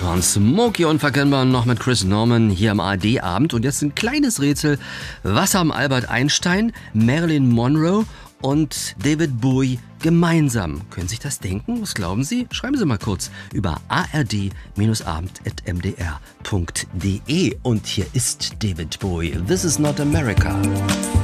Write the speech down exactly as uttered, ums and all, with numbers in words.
Das waren Smokey unverkennbar noch mit Chris Norman hier am A R D-Abend. Und jetzt ein kleines Rätsel. Was haben Albert Einstein, Marilyn Monroe und David Bowie gemeinsam? Können Sie sich das denken? Was glauben Sie? Schreiben Sie mal kurz über a r d abend at m d r punkt d e. Und hier ist David Bowie. This is not America.